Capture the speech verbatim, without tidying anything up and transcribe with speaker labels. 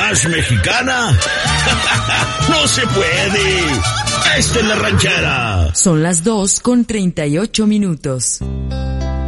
Speaker 1: más mexicana? ¡No se puede! ¡Esta es La Ranchera!
Speaker 2: Son las dos con treinta y ocho minutos.